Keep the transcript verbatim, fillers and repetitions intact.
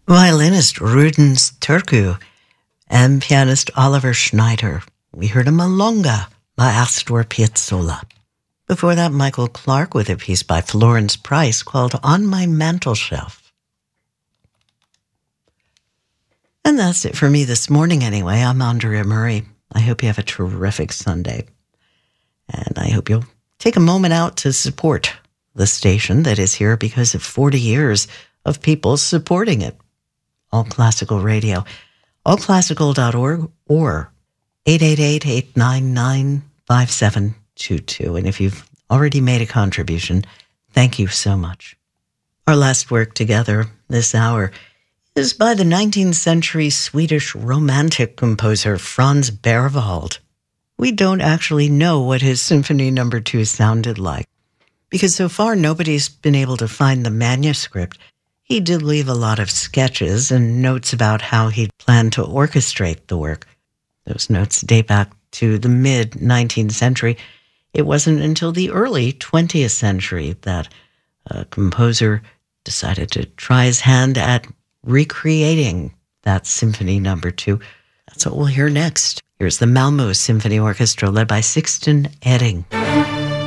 Violinist Rudens Turku and pianist Oliver Schneider. We heard a Milonga by Astor Piazzolla. Before that, Michael Clark with a piece by Florence Price called On My Mantelshelf. And that's it for me this morning anyway. I'm Andrea Murray. I hope you have a terrific Sunday. And I hope you'll take a moment out to support the station that is here because of forty years of people supporting it. All Classical Radio. all classical dot org or eight eight eight, eight nine nine, five seven two two. And if you've already made a contribution, thank you so much. Our last work together this hour is by the nineteenth century Swedish romantic composer Franz Berwald. We don't actually know what his Symphony Number Two sounded like, because so far nobody's been able to find the manuscript. He did leave a lot of sketches and notes about how he'd planned to orchestrate the work. Those notes date back to the mid-nineteenth century. It wasn't until the early twentieth century that a composer decided to try his hand at recreating that Symphony Number Two. That's what we'll hear next. Here's the Malmö Symphony Orchestra led by Sixten Edding.